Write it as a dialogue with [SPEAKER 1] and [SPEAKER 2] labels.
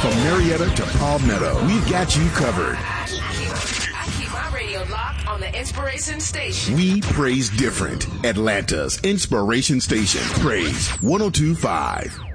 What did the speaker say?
[SPEAKER 1] From Marietta to Palmetto, we've got you covered.
[SPEAKER 2] I keep my radio locked on the Inspiration Station.
[SPEAKER 1] We praise different. Atlanta's Inspiration Station. Praise 102.5.